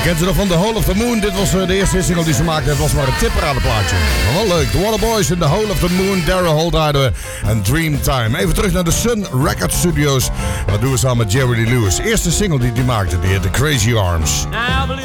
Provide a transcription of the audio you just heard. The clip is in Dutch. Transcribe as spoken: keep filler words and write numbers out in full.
Je kent ze nog van The Hole of the Moon. Dit was uh, de eerste single die ze maakten. Het was maar een tipperadenplaatje. Maar wel leuk. The Waterboys in The Hole of the Moon. Daryl Holdheider en Dreamtime. Even terug naar de Sun Record Studios. Dat doen we samen met Jerry Lee Lewis. Eerste single die hij maakte. Die heette Crazy Arms.